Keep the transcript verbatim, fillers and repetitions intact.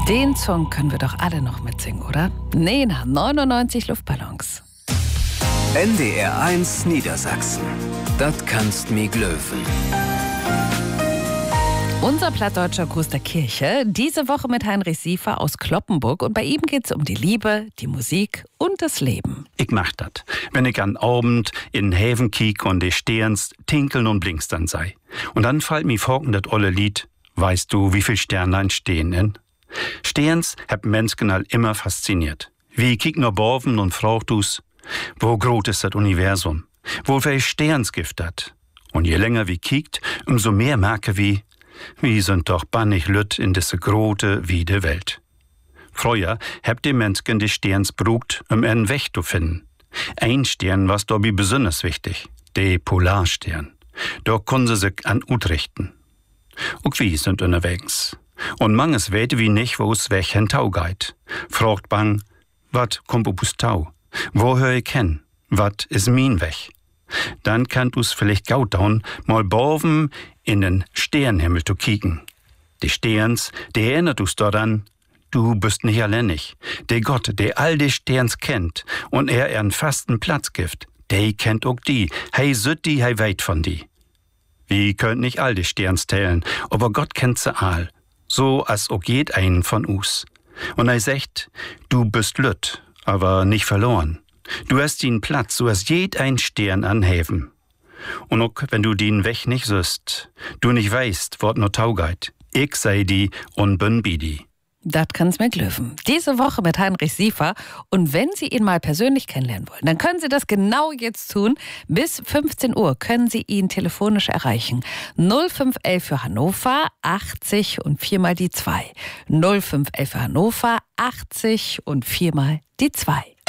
Den Song können wir doch alle noch mitsingen, oder? Nena, neunundneunzig Luftballons. N D R eins Niedersachsen. Das kannst mi glöwen. Unser plattdeutscher Gruß der Kirche, diese Woche mit Heinrich Siefer aus Cloppenburg. Und bei ihm geht's um die Liebe, die Musik und das Leben. Ich mach dat, wenn ich an Abend in Häfen kiek und die Sterns tinkeln und blinkstern sei. Und dann fällt mi folgen dat olle Lied, weißt du, wie viel Sternlein stehen in? Sterns hab Menschen all immer fasziniert. Wie kiek nur boven und fragt du's, wo groß ist das Universum? Wo wel Sterns gibt dat? Und je länger wie kiekt, umso mehr merke wie, wie sind doch bannig lütt in diese grote, wiede Welt. Früher habt die Menschen die Sterns brugt, um einen Weg zu finden. Ein Stern was dobi besonders wichtig, der Polarstern. Da können sie sich an utrichten. Und wie sind unterwegs. Und manches weet wie nicht, wo es weg hen Tau geht. Fragt bang, wat kommt obus Tau? Wo hör ich hin? Wat is min Weg? Dann kannst du's vielleicht gautaun mal boven in den Sternhimmel zu kicken. Die Sterns, die erinnert du's daran, du bist nicht alleinig. Der Gott, der all die Sterns kennt und er ihren fasten Platz gibt, der kennt auch die. Hei süt die, hei weit von die. Wie könnt nicht all die Sterns tellen, aber Gott kennt sie all, so als auch jed einen von us. Und er sagt, du bist lütt, aber nicht verloren. Du hast den Platz, so hast jed ein Stern anhäven. Und auch wenn du den Weg nicht süßt, du nicht weißt, wort no taugeit, ich sei die und bin bi die. Das kann's mir glöwen. Diese Woche mit Heinrich Siefer. Und wenn Sie ihn mal persönlich kennenlernen wollen, dann können Sie das genau jetzt tun. Bis fünfzehn Uhr können Sie ihn telefonisch erreichen. null fünf elf für Hannover, achtzig und viermal die zwei. null fünf elf für Hannover, achtzig und viermal die zwei.